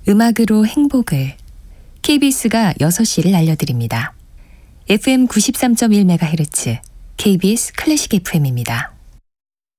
음악으로 행복을 KBS가 6시를 알려드립니다. FM 93.1MHz KBS 클래식 FM입니다.